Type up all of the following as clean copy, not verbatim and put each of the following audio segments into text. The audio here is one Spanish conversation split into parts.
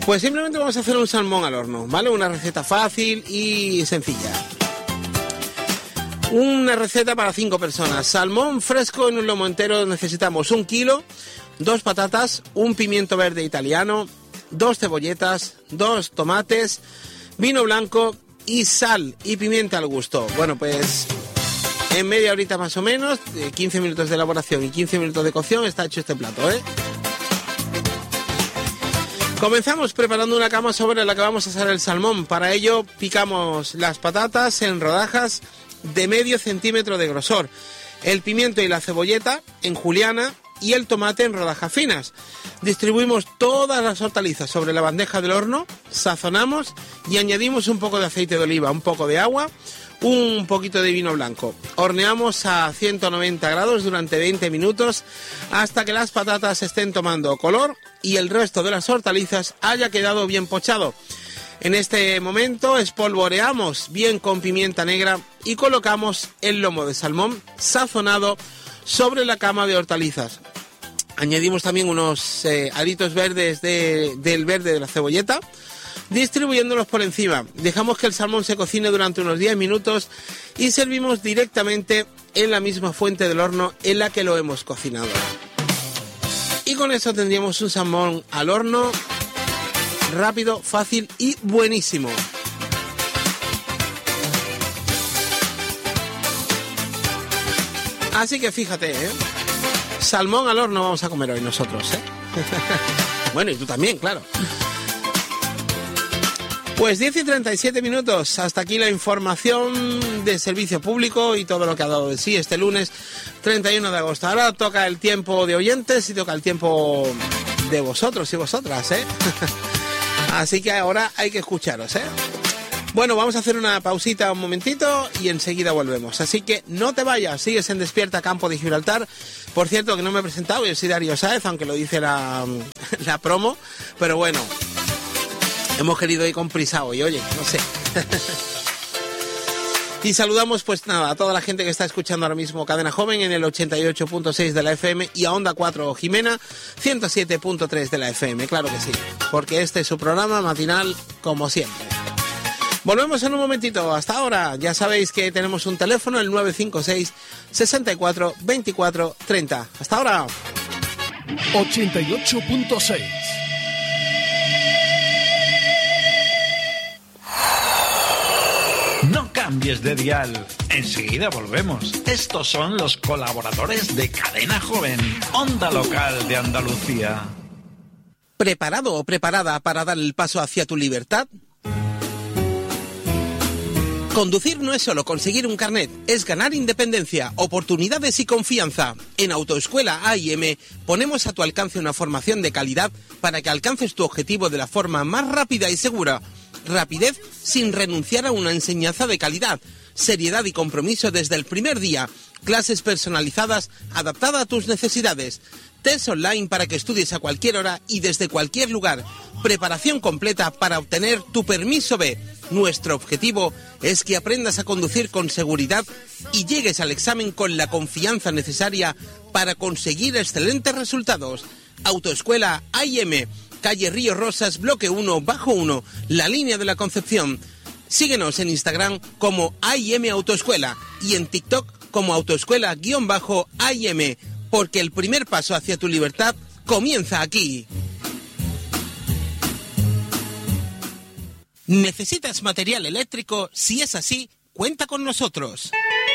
Pues simplemente vamos a hacer un salmón al horno, ¿vale? Una receta fácil y sencilla. Una receta para 5 personas. Salmón fresco en un lomo entero necesitamos 1 kilo, 2 patatas, un pimiento verde italiano, 2 cebolletas, 2 tomates, vino blanco y sal y pimienta al gusto. Bueno, pues en media horita más o menos, 15 minutos de elaboración y 15 minutos de cocción está hecho este plato, ¿eh? Comenzamos preparando una cama sobre la que vamos a asar el salmón. Para ello picamos las patatas en rodajas de medio centímetro de grosor, el pimiento y la cebolleta en juliana y el tomate en rodajas finas. Distribuimos todas las hortalizas sobre la bandeja del horno, sazonamos y añadimos un poco de aceite de oliva, un poco de agua, un poquito de vino blanco. Horneamos a 190 grados durante 20 minutos hasta que las patatas estén tomando color y el resto de las hortalizas haya quedado bien pochado. En este momento espolvoreamos bien con pimienta negra y colocamos el lomo de salmón sazonado sobre la cama de hortalizas. Añadimos también unos aritos verdes del verde de la cebolleta, distribuyéndolos por encima. Dejamos que el salmón se cocine durante unos 10 minutos y servimos directamente en la misma fuente del horno en la que lo hemos cocinado. Y con eso tendríamos un salmón al horno rápido, fácil y buenísimo. Así que fíjate, salmón al horno vamos a comer hoy nosotros, Bueno, y tú también, claro. Pues 10 y 37 minutos, hasta aquí la información de servicio público y todo lo que ha dado de sí este lunes 31 de agosto. Ahora toca el tiempo de oyentes y toca el tiempo de vosotros y vosotras, Así que ahora hay que escucharos, Bueno, vamos a hacer una pausita un momentito y enseguida volvemos. Así que no te vayas, sigues en Despierta Campo de Gibraltar. Por cierto, que no me he presentado, yo soy Darío Sáez, aunque lo dice la promo. Pero bueno, hemos querido ir con prisa hoy, oye, no sé. Y saludamos, pues nada, a toda la gente que está escuchando ahora mismo Cadena Joven en el 88.6 de la FM y a Onda 4 Jimena 107.3 de la FM, claro que sí, porque este es su programa matinal como siempre. Volvemos en un momentito, hasta ahora. Ya sabéis que tenemos un teléfono, el 956 64 24 30. Hasta ahora. 88.6. No cambies de dial. Enseguida volvemos. Estos son los colaboradores de Cadena Joven, Onda Local de Andalucía. ¿Preparado o preparada para dar el paso hacia tu libertad? Conducir no es solo conseguir un carnet, es ganar independencia, oportunidades y confianza. En Autoescuela A&M ponemos a tu alcance una formación de calidad para que alcances tu objetivo de la forma más rápida y segura. Rapidez sin renunciar a una enseñanza de calidad. Seriedad y compromiso desde el primer día. Clases personalizadas adaptadas a tus necesidades. Test online para que estudies a cualquier hora y desde cualquier lugar. Preparación completa para obtener tu permiso B. Nuestro objetivo es que aprendas a conducir con seguridad y llegues al examen con la confianza necesaria para conseguir excelentes resultados. Autoescuela A&M, calle Río Rosas, bloque 1, bajo 1, la línea de la Concepción. Síguenos en Instagram como A&M Autoescuela y en TikTok como Autoescuela_A&M, porque el primer paso hacia tu libertad comienza aquí. ¿Necesitas material eléctrico? Si es así, cuenta con nosotros.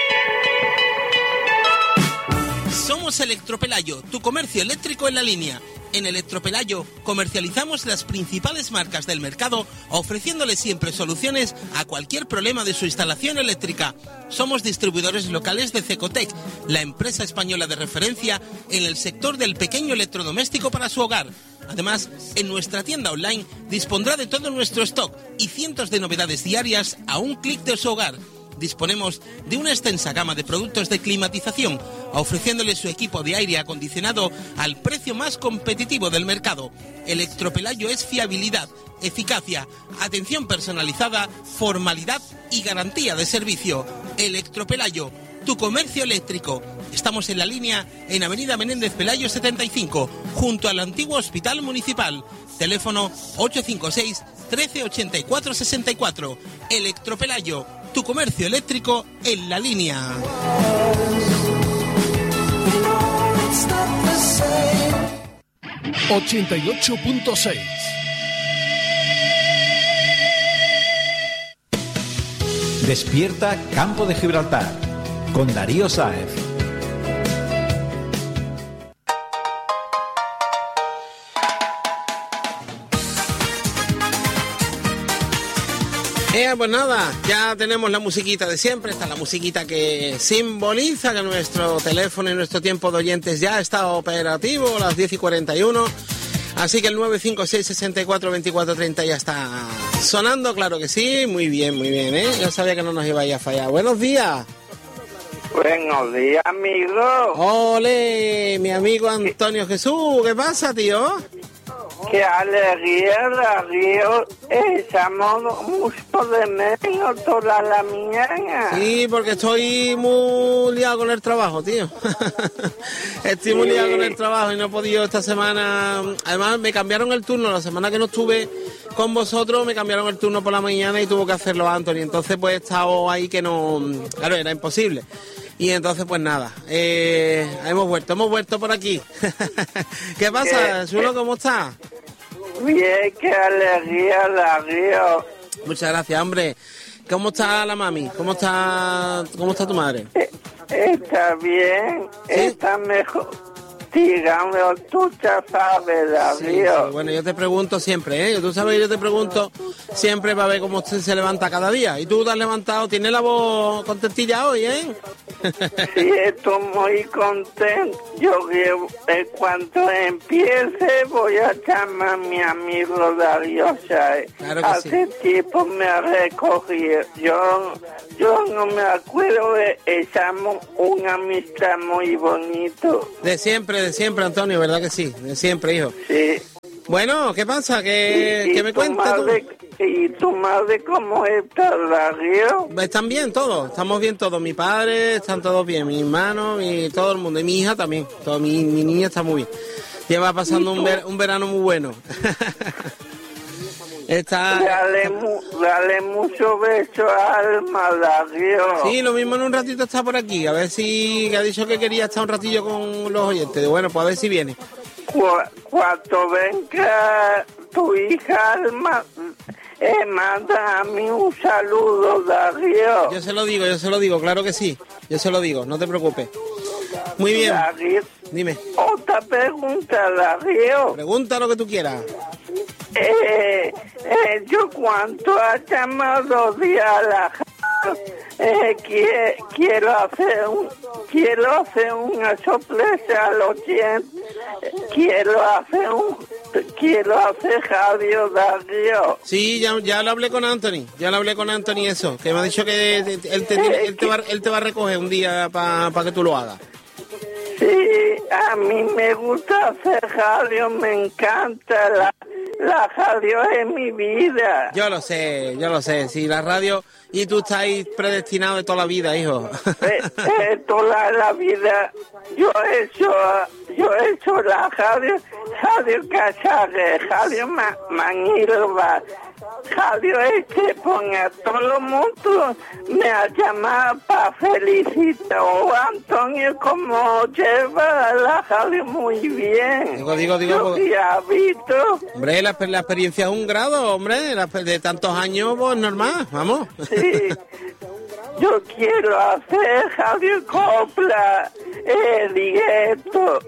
Somos Electropelayo, tu comercio eléctrico en la línea. En Electropelayo comercializamos las principales marcas del mercado, ofreciéndole siempre soluciones a cualquier problema de su instalación eléctrica. Somos distribuidores locales de Cecotec, la empresa española de referencia en el sector del pequeño electrodoméstico para su hogar. Además, en nuestra tienda online dispondrá de todo nuestro stock y cientos de novedades diarias a un clic de su hogar. Disponemos de una extensa gama de productos de climatización, ofreciéndole su equipo de aire acondicionado al precio más competitivo del mercado. Electropelayo es fiabilidad, eficacia, atención personalizada, formalidad y garantía de servicio. Electropelayo, tu comercio eléctrico. Estamos en La Línea, en Avenida Menéndez Pelayo 75, junto al antiguo Hospital Municipal. Teléfono 856 13 84 64. Electropelayo, tu comercio eléctrico en La Línea. 88.6. Despierta Campo de Gibraltar con Darío Sáez. Pues nada, ya tenemos la musiquita de siempre, está la musiquita que simboliza que nuestro teléfono y nuestro tiempo de oyentes ya está operativo, las 10:41, así que el 956 64 24 30 ya está sonando, claro que sí, muy bien, ya sabía que no nos iba a fallar. Buenos días. Buenos días, amigo. Ole, mi amigo Antonio Jesús, ¿qué pasa, tío? Qué alegría, Darío. Estamos mucho de menos toda la mañana. Sí, porque estoy muy liado con el trabajo, tío. Estoy muy liado con el trabajo y no he podido esta semana. Además, me cambiaron el turno. La semana que no estuve con vosotros, me cambiaron el turno por la mañana y tuvo que hacerlo Anthony. Entonces, pues he estado ahí que no... Claro, era imposible. Y entonces, pues nada, hemos vuelto por aquí. ¿Qué pasa, Chulo? ¿Cómo estás? Bien, qué alegría, Darío. Muchas gracias, hombre. ¿Cómo está la mami? ¿Cómo está tu madre? Está bien, ¿Sí? está mejor. Dígame, tú ya sabes, Darío. Sí. Bueno, yo te pregunto siempre, ¿eh? Tú sabes que yo te pregunto siempre para ver cómo usted se levanta cada día. Y tú te has levantado, tienes la voz contentilla hoy, ¿eh? Sí, estoy muy contento. Yo cuando empiece voy a llamar a mi amigo Darío Sáez. Claro que Hace tiempo me ha recogido. Yo no me acuerdo, echamos una amistad muy bonito. De siempre, Antonio, ¿verdad que sí? De siempre, hijo. Sí. Bueno, ¿qué pasa? ¿Qué me cuentas tú? ¿Y tu madre cómo está, Darío? Están bien todos, estamos bien todos. Mi padre, están todos bien, mi hermano y todo el mundo. Y mi hija también, mi niña está muy bien. Lleva pasando un verano muy bueno. Dale mucho beso a Alma, Darío. Sí, lo mismo en un ratito está por aquí. A ver si ha dicho que quería estar un ratillo con los oyentes. Bueno, pues a ver si viene. Cuando venga tu hija Alma, manda a mí un saludo, Darío. Yo se lo digo, claro que sí. Yo se lo digo, no te preocupes. Muy bien. Darío, dime. Otra pregunta, Darío. Pregunta lo que tú quieras. Yo cuando ha llamado de a la quiero hacer una sorpresa al oyente. Quiero hacer radio, Darío. Sí, ya lo hablé con Anthony. Eso, que me ha dicho que él te va a recoger un día para que tú lo hagas. Sí, a mí me gusta hacer radio, me encanta la radio es mi vida. Yo lo sé, sí, la radio, y tú estás ahí predestinado de toda la vida, hijo. Toda la vida, yo he hecho la radio Casares, radio Manilva, radio ponga todo el mundo me ha llamado para felicitar. Antonio, como lleva la radio muy bien. Digo, yo ya visto. Hombre, la experiencia es un grado, hombre, de tantos años, pues normal, vamos. Sí. Yo quiero hacer radio copla, directo,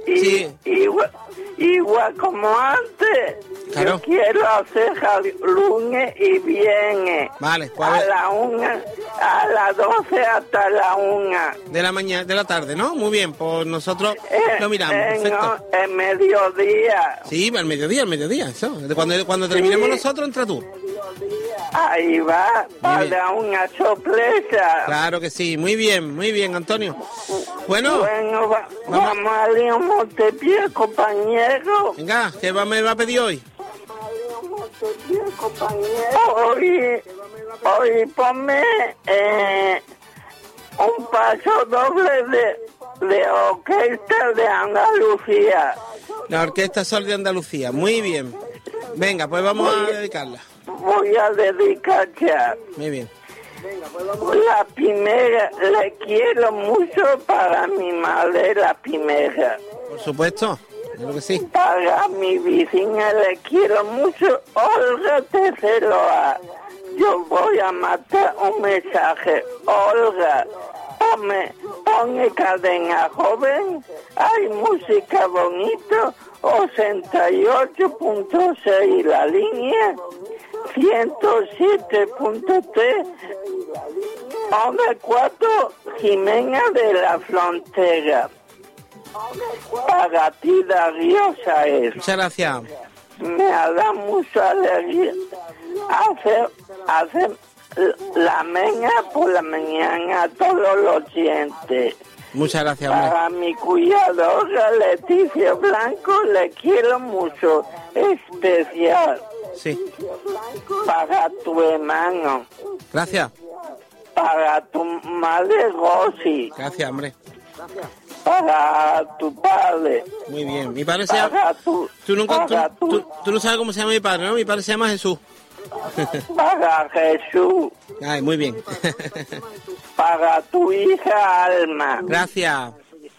igual como antes. Claro. Yo quiero hacer radio lunes y viernes. Vale, a las 12 hasta la 1. De la mañana, de la tarde, ¿no? Muy bien, pues nosotros lo miramos, perfecto. En mediodía. Sí, al mediodía, eso. Cuando terminemos nosotros, entra tú. Ahí va, para una sorpresa. Claro que sí, muy bien, Antonio. Bueno, vamos a leer un Montepié, compañero. Venga, ¿qué me va a pedir hoy? Hoy ponme un paso doble de Orquesta de Andalucía. La Orquesta Sol de Andalucía, muy bien. Venga, pues vamos a dedicarla. Voy a dedicar ya. Muy bien. La primera, le quiero mucho para mi madre, la primera. Por supuesto, claro que sí. Para mi vecina le quiero mucho, Olga Terceroa. Yo voy a matar un mensaje. Olga, ponme Cadena Joven, hay música bonito, 88.6 la línea, 107.3, Onda 4, Jimena de la Frontera. Para ti, Darío Sáez. Muchas gracias. Me da mucha alegría hacer la meña por la mañana a todos los oyentes. Muchas gracias, hombre. Para mi cuidadora Leticia Blanco le quiero mucho, especial. Sí. Para tu hermano. Gracias. Para tu madre Rosy. Gracias, hombre. Para tu padre. Muy bien. Mi padre se llama... Para Tú no sabes cómo se llama mi padre, ¿no? Mi padre se llama Jesús. Para Jesús. Ay, muy bien. Para tu hija Alma. Gracias.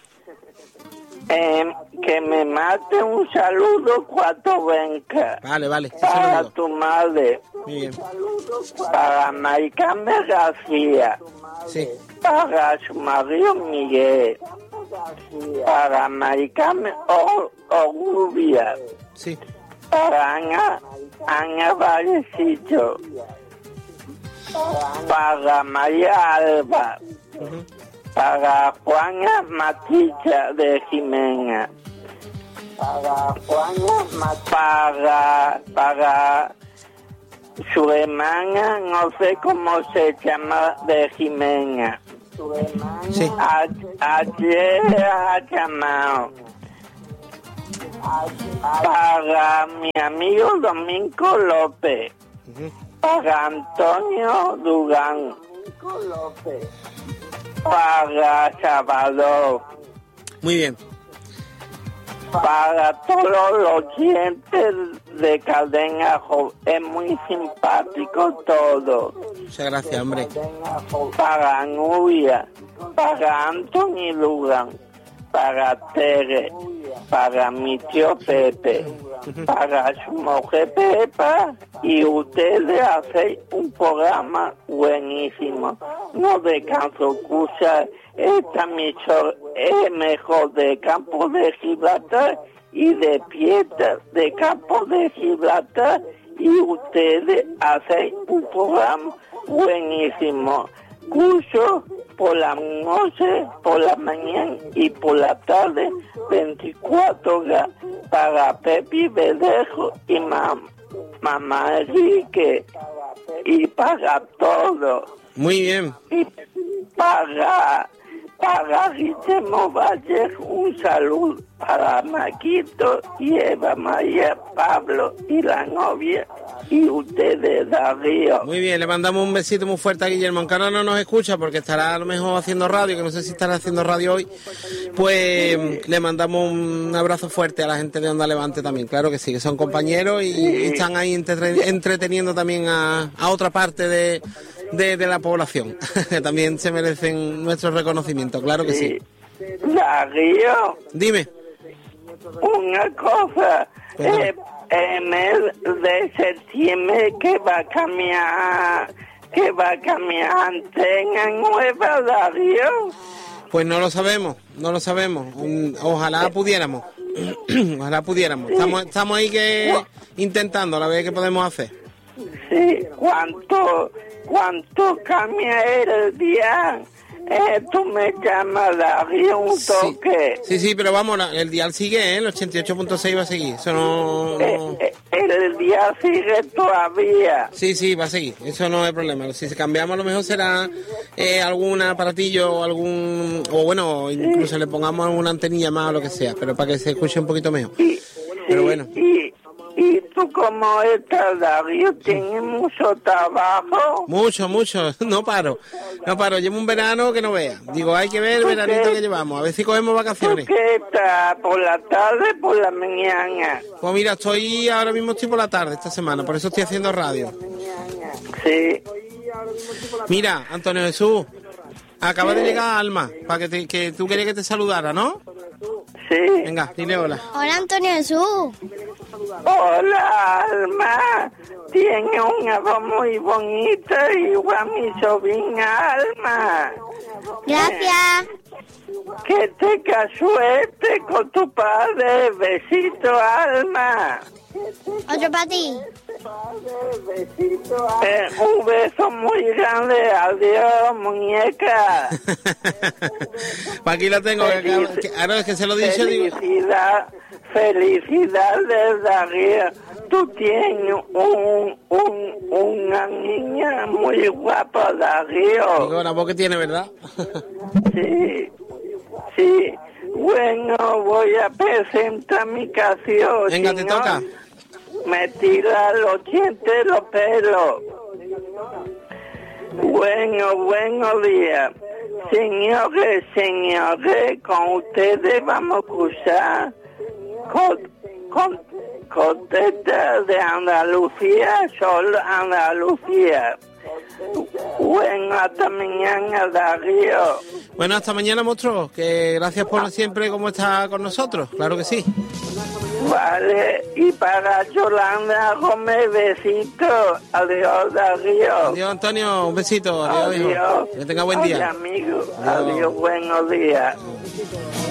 Que me mate un saludo cuando venga. Vale. Sí, Para saludo. tu madre. Muy bien. Para Maricarmen García. Sí. Para su marido Miguel. Para Maricarmen Orrubia. Sí. Para Ana Vallecillo. Para María Alba. Para Juana Matilla de Jimena. Para su hermana, no sé cómo se llama, de Jimena. Sí. Ayer ha llamado. Para mi amigo Domingo López. Para Antonio Durán. Para Salvador. Muy bien. Para todos los oyentes de Cadena Joven. Es muy simpático todo. Muchas gracias, hombre. Para Nubia. Para Anthony Durán. Para Tere. Para mi tío Pepe. Para su mujer Pepa. Y ustedes hacen un programa buenísimo. No descanso, escucha. Esta emisora es mejor de Campo de Gibraltar y de Piedras de Campo de Gibraltar. Y ustedes hacen un programa buenísimo. Curso por la noche, por la mañana y por la tarde, 24 horas para Pepi Verdejo y mamá Enrique, y para todo. Muy bien. Y para Guillermo Valle, un saludo para Maquito y Eva María, Pablo y la novia, y ustedes, Darío. Muy bien, le mandamos un besito muy fuerte a Guillermo, aunque ahora no nos escucha porque estará a lo mejor haciendo radio, que no sé si estará haciendo radio hoy, pues le mandamos un abrazo fuerte a la gente de Onda Levante también, claro que sí, que son compañeros y están ahí entreteniendo también a otra parte de la población, que también se merecen nuestro reconocimiento, claro que sí. Darío, Dime. una cosa, el mes de septiembre que va a cambiar antena nueva, Darío. Pues no lo sabemos. Ojalá pudiéramos. Estamos ahí intentando a ver qué podemos hacer. Sí, ¿cuánto cambia el día? Tú me llamas, Darío, un toque. Sí, pero vamos, el dial sigue, el 88.6 va a seguir. Eso no... El día sigue todavía. Sí, va a seguir. Eso no es problema. Si cambiamos, a lo mejor será algún aparatillo o bueno, incluso le pongamos alguna antenilla más o lo que sea, pero para que se escuche un poquito mejor. Pero bueno. Y tú ¿Tú cómo estás, Darío? ¿Tienes mucho trabajo? Mucho, no paro. Llevo un verano que no veas. Digo, hay que ver el veranito que llevamos, a ver si cogemos vacaciones. ¿Tú qué estás? ¿Por la tarde, por la mañana? Pues mira, ahora mismo estoy por la tarde esta semana, por eso estoy haciendo radio. Sí. Mira, Antonio Jesús, acaba de llegar Alma, para que tú querías que te saludara, ¿no? Sí. Venga, dile hola. Hola, Antonio Jesús. Hola, Alma. Tiene una voz muy bonita, igual a mi sobrina Alma. Gracias. Que tengas suerte con tu padre. Besito, Alma. Otro para ti. Un beso muy grande. Adiós, muñeca. Para aquí la tengo. Ahora es que se lo he dicho. Felicidades, Darío. Tú tienes una niña muy guapa, Darío. Digo, la voz que tiene, ¿verdad? Sí. Bueno, voy a presentar mi canción. Venga, te toca. Me tira los dientes, los pelos. Buenos días. Señores, con ustedes vamos a cruzar con tetas de Andalucía, solo Andalucía. Bueno, hasta mañana, Darío. Bueno, hasta mañana, monstruo. Que gracias por siempre como está con nosotros. Claro que sí. Vale, y para Yolanda Gómez, besito. Adiós, Darío. Adiós, Antonio, un besito. Adiós, hijo. Que tenga buen día. Adiós, amigo. Adiós, buenos días.